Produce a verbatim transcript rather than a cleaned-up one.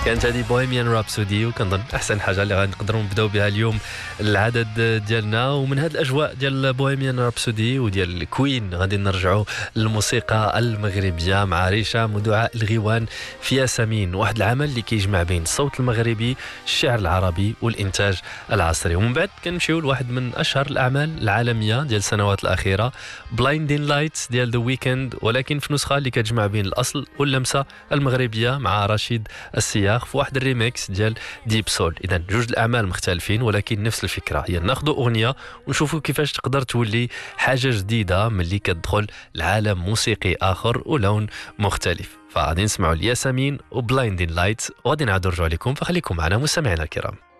كانت هذه بوهيميان رابسودي، وكنظن احسن حاجه اللي غنقدروا نبداو بها اليوم العدد ديالنا. ومن هذه الاجواء ديال بوهيميان رابسودي وديال كوين غادي نرجعوا للموسيقى المغربيه مع ريشام ودعاء الغيوان في ياسمين، واحد العمل اللي كيجمع بين الصوت المغربي، الشعر العربي والانتاج العصري. ومن بعد كنمشيو لواحد من اشهر الاعمال العالميه ديال السنوات الاخيره، بلايندين لايتس ديال ذا ويكند، ولكن في نسخه اللي كتجمع بين الاصل واللمسه المغربيه مع رشيد السياخ في واحد الريميكس ديال ديب سول. اذا جوج الاعمال مختلفين ولكن نفس الفكره، هي ناخذوا اغنيه ونشوفوا كيفاش تقدر تولي حاجه جديده ملي كتدخل لعالم موسيقي اخر ولون مختلف. فغادي نسمعوا الياسمين وبلايندين لايتس وغادي نعاودوا نرجعوا لكم، فخليكم معنا مستمعينا الكرام.